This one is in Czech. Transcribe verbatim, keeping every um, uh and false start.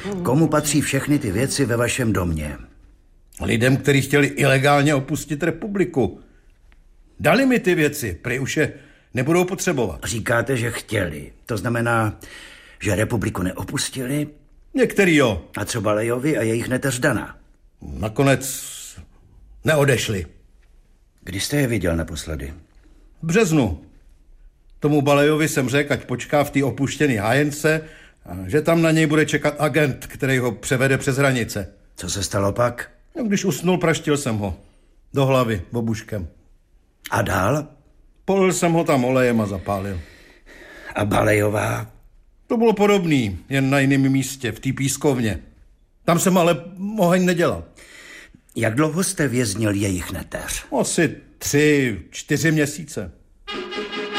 Komu patří všechny ty věci ve vašem domě? Lidem, kteří chtěli ilegálně opustit republiku. Dali mi ty věci, prý už je nebudou potřebovat. Říkáte, že chtěli. To znamená, že republiku neopustili? Některý jo. A co Balejovi a jejich neteř Dana? Nakonec neodešli. Kdy jste je viděl naposledy? V březnu. Tomu Balejovi jsem řekl, ať počká v té opuštěné hájence, že tam na něj bude čekat agent, který ho převede přes hranice. Co se stalo pak? No, když usnul, praštil jsem ho. Do hlavy, obuškem. A dál? Polil jsem ho tam olejem a zapálil. A Balejová? To bylo podobný, jen na jiném místě, v té pískovně. Tam jsem ale oheň nedělal. Jak dlouho jste věznil jejich neteř? Asi tři, čtyři měsíce.